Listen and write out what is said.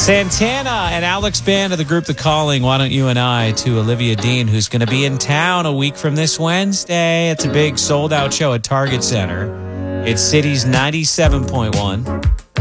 Santana and Alex Band of the group The Calling, Why Don't You and I, to Olivia Dean, who's going to be in town a week from this Wednesday. It's a big sold-out show at Target Center. It's City's 97.1.